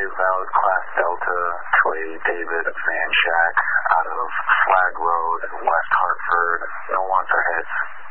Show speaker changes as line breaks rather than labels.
Valid Class Delta, Clay David Van Shack out of Flag Road, West Hartford. No wants or hits.